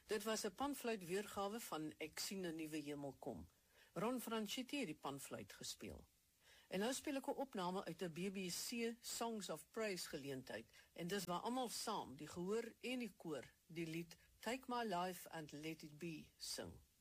Dit was 'n panfluitweergawe van Ek sien 'n nuwe hemel kom. Ron Franchitti het die panfluit gespeel. En nou speel ek 'n opname uit 'n BBC Songs of Praise geleentheid, en dis waar almal saam, die gehoor en die koor, die lied Take My Life and Let It Be sing.